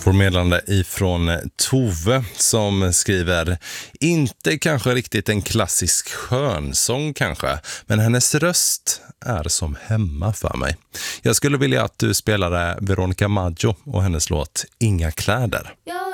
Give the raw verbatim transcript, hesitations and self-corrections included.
får meddelande ifrån Tove som skriver: inte kanske riktigt en klassisk skönsång kanske, men hennes röst är som hemma för mig. Jag skulle vilja att du spelade Veronica Maggio och hennes låt Inga kläder. Jag